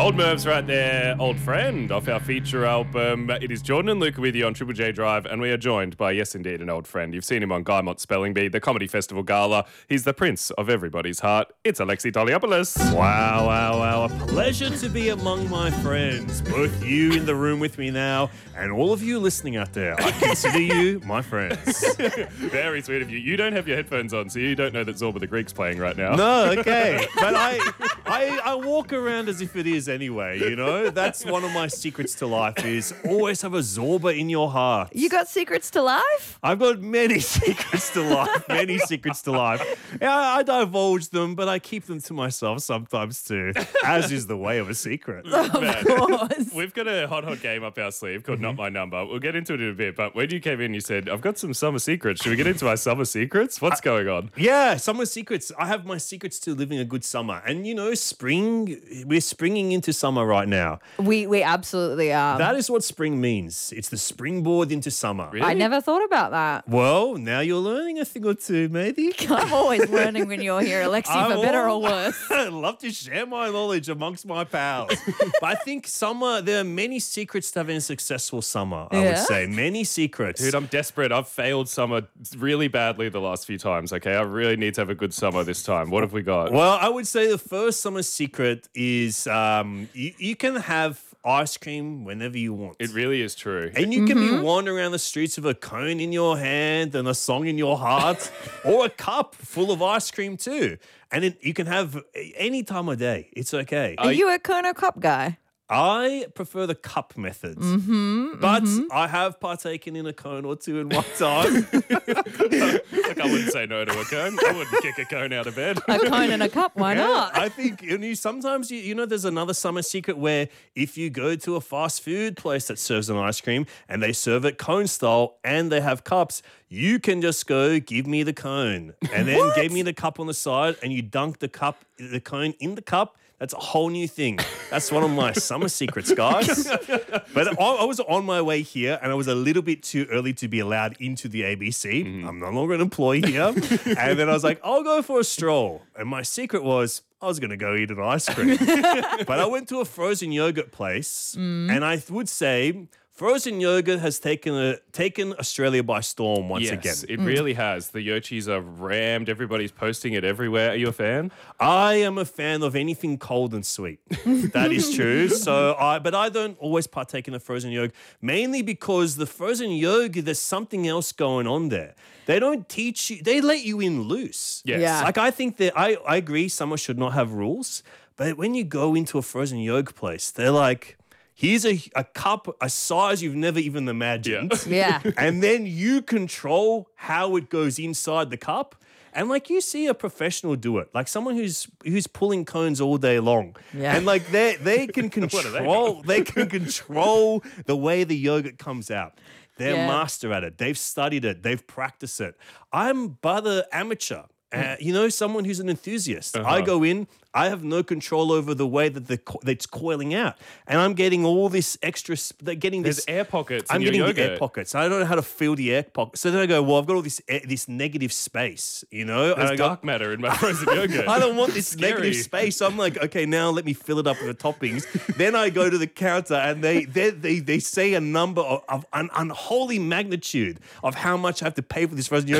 Old Merv's right there, old friend off our feature album. It is Jordan and Luca with you on Triple J Drive, and we are joined by, yes, indeed, an old friend. You've seen him on Guy Mott Spelling Bee, the Comedy Festival Gala. He's the prince of everybody's heart. It's Alexi Toliopoulos. Wow. A pleasure to be among my friends. Both you in the room with me now and all of you listening out there. I consider you my friends. Very sweet of you. You don't have your headphones on, so you don't know that Zorba the Greek's playing right now. No, okay. But I walk around as if it is anyway, you know? That's one of my secrets to life is always have a Zorba in your heart. You got secrets to life? I've got many secrets to life, Yeah, I divulge them, but I keep them to myself sometimes too, as is the way of a secret. Of course. We've got a hot game up our sleeve called Not My Number. We'll get into it in a bit, but when you came in, you said, I've got some summer secrets. Should we get into our summer secrets? What's going on? Yeah, summer secrets. I have my secrets to living a good summer. And you know, we're springing into summer right now. We absolutely are. That is what spring means. It's the springboard into summer. Really? I never thought about that. Well, now you're learning a thing or two, maybe. I'm always learning when you're here, Alexi, for better or worse. I love to share my knowledge amongst my pals. But I think there are many secrets to having a successful summer, I would say. Many secrets. Dude, I'm desperate. I've failed summer really badly the last few times, okay? I really need to have a good summer this time. What have we got? Well, I would say the first summer secret is you can have ice cream whenever you want. It really is true. And you can be wandering around the streets with a cone in your hand and a song in your heart or a cup full of ice cream too. And you can have any time of day. It's okay. Are you a cone or cup guy? I prefer the cup method, but I have partaken in a cone or two in one time. Look, I wouldn't say no to a cone. I wouldn't kick a cone out of bed. A cone and a cup, why not? I think sometimes there's another summer secret where if you go to a fast food place that serves an ice cream and they serve it cone style and they have cups, you can just go, give me the cone, and then give me the cup on the side, and you dunk the cone in the cup. That's a whole new thing. That's one of my summer secrets, guys. But I was on my way here, and I was a little bit too early to be allowed into the ABC. I'm no longer an employee here. And then I was like, I'll go for a stroll. And my secret was I was going to go eat an ice cream. But I went to a frozen yogurt place, and I would say frozen yogurt has taken Australia by storm once again. Yes, it really has. The Yochis are rammed. Everybody's posting it everywhere. Are you a fan? I am a fan of anything cold and sweet. That is true. But I don't always partake in the frozen yogurt, mainly because the frozen yogurt, there's something else going on there. They don't teach you. They let you in loose. Yes. Yeah. Like I think that I agree summer should not have rules. But when you go into a frozen yogurt place, they're like, here's a cup, a size you've never even imagined. Yeah. And then you control how it goes inside the cup. And like you see a professional do it, like someone who's pulling cones all day long. Yeah. And like they can control the way the yogurt comes out. They're master at it. They've studied it. They've practiced it. I'm but an amateur. Someone who's an enthusiast. I go in, I have no control over the way that it's coiling out. And I'm getting all this extra, There's air pockets in I'm your getting yogurt. the air pockets. I don't know how to fill the air pockets. So then I go, well, I've got all this negative space, you know? There's dark matter in my frozen yogurt. I don't want this Scary. negative space. So I'm like, okay, now let me fill it up with the toppings. Then I go to the counter and they say a number of an unholy magnitude of how much I have to pay for this frozen yogurt.